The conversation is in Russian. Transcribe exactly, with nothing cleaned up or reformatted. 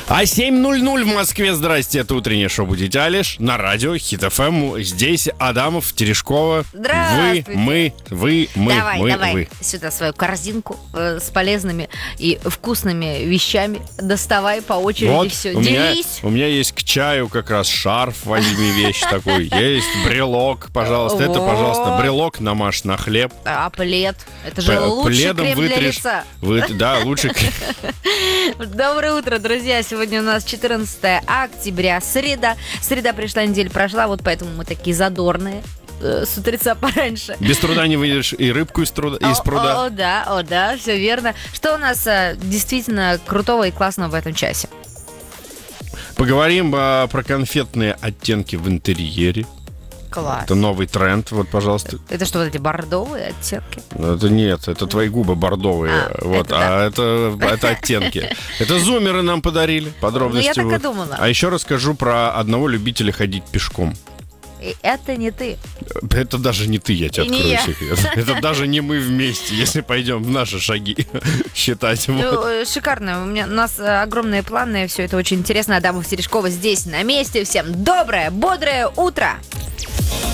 А семь ноль ноль в Москве. Здрасте, это утреннее шоу «Будить Алиш» на радио Хит эф эм. Здесь Адамов, Терешкова. Вы, мы, вы, мы, давай, мы, давай вы. сюда свою корзинку э, с полезными и вкусными вещами. Доставай по очереди Вот, все. у меня, Делись. у меня есть к чаю как раз шарф, возьми вещь такой. Есть брелок, пожалуйста. Это, пожалуйста, брелок намажь на хлеб. А плед? Это же П- лучший пледом крем для вытрешь. лица. Вы, да, лучший крем. Доброе утро, друзья. Сегодня у нас четырнадцатое октября, среда. Среда пришла, неделя прошла, вот поэтому мы такие задорные. э, С утреца пораньше. Без труда не выйдешь и рыбку из, труда, из О, пруда. О, о, да, о, да, все верно. Что у нас э, действительно крутого и классного в этом часе? Поговорим а, про конфетные оттенки в интерьере. Класс. Это новый тренд, вот, пожалуйста. Это что, вот эти бордовые оттенки? Ну, это нет, это твои губы бордовые, А, вот, это а это, это оттенки. Это зумеры нам подарили, подробности. Ну, я так и вот. думала. А еще расскажу про одного любителя ходить пешком. И это не ты. Это даже не ты, я тебе И не открою я. секрет. Это даже не мы вместе, если пойдем в наши шаги считать. Ну, Вот. э, шикарно. У меня у нас э, огромные планы. Все это очень интересно. Адамов, Терешкова здесь, на месте. Всем доброе, бодрое утро.